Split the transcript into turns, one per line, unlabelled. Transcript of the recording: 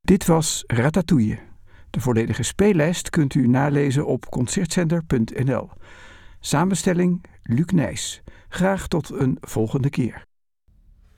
Dit was Ratatouille. De volledige speellijst kunt u nalezen op concertcenter.nl. Samenstelling Luc Nijs. Graag tot een volgende keer.